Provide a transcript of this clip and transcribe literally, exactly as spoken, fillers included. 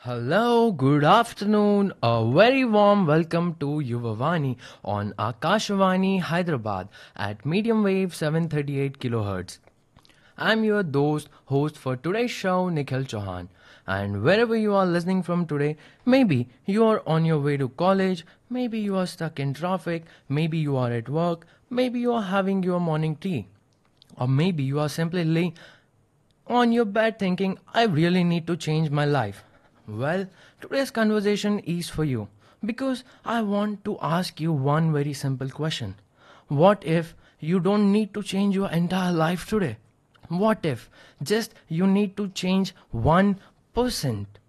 Hello, good afternoon. A very warm welcome to Yuvavani on Akashvani Hyderabad at medium wave seven thirty-eight kilohertz. I'm your host, host for today's show, Nikhil Chauhan. And wherever you are listening from today, maybe you are on your way to college, maybe you are stuck in traffic, maybe you are at work, maybe you are having your morning tea, or maybe you are simply laying on your bed thinking, I really need to change my life. Well, today's conversation is for you because I want to ask you one very simple question. What if you don't need to change your entire life today? What if just you need to change one percent?